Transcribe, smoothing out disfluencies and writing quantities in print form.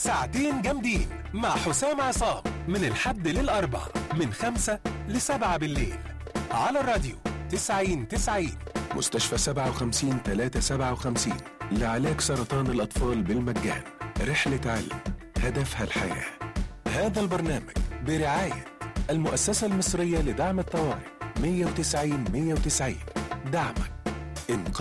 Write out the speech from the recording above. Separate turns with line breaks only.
ساعتين جامدين مع حسام عصام من الحد للأربع من 5 ل7 بالليل على الراديو 90 مستشفى 57 لعلاج سرطان الأطفال بالمجان. رحلة علم هدفها الحياة. هذا البرنامج برعاية المؤسسة المصرية لدعم الطوارئ 190 دعمك إنقاذ